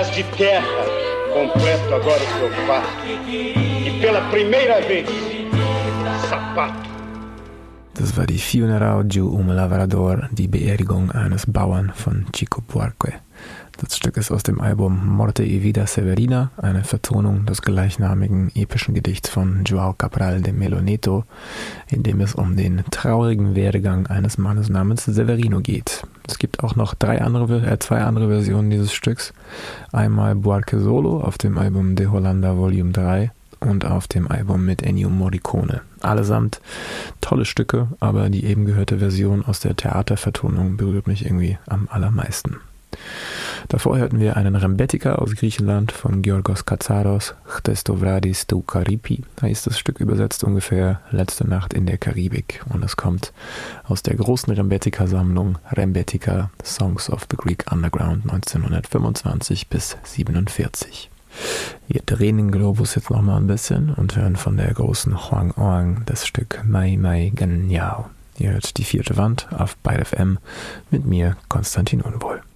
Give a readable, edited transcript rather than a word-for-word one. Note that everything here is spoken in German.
pedaço de terra completo agora o seu passo. E pela primeira vez, sapato. Das war die Funeral de un Lavrador, die Beerdigung eines Bauern von Chico Buarque. Das Stück ist aus dem Album Morte y Vida Severina, eine Vertonung des gleichnamigen epischen Gedichts von João Cabral de Melo Neto, in dem es um den traurigen Werdegang eines Mannes namens Severino geht. Es gibt auch noch zwei andere Versionen dieses Stücks. Einmal Buarque Solo auf dem Album De Hollanda Volume 3 und auf dem Album mit Ennio Morricone. Allesamt tolle Stücke, aber die eben gehörte Version aus der Theatervertonung berührt mich irgendwie am allermeisten. Davor hörten wir einen Rembetika aus Griechenland von Georgos Katsaros. Christo Vradis tou Karipi heißt das Stück übersetzt ungefähr Letzte Nacht in der Karibik. Und es kommt aus der großen Rembetika-Sammlung Rembetika Songs of the Greek Underground 1925 bis 1947. Wir drehen den Globus jetzt nochmal ein bisschen und hören von der großen Hoang Oang das Stück Mai Mai Ganyao. Ihr hört die 4. Wand auf Byte FM mit mir, Konstantin Unwohl.